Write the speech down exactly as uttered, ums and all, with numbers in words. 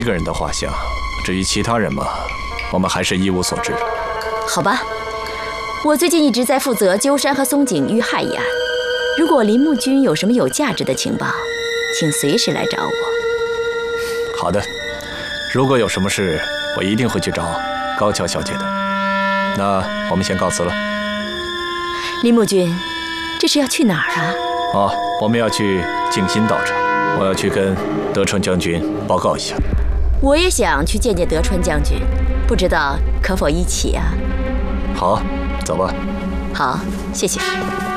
一个人的画像，至于其他人嘛，我们还是一无所知。 好吧，我最近一直在负责鸠山和松井遇害一案。如果林木君有什么有价值的情报，请随时来找我。 好的，如果有什么事，我一定会去找高桥小姐的。那我们先告辞了。 林木君，这是要去哪儿啊？ 哦，我们要去静心道场，我要去跟德川将军报告一下。 我也想去见见德川将军，不知道可否一起啊？ 好，走吧。 好，谢谢。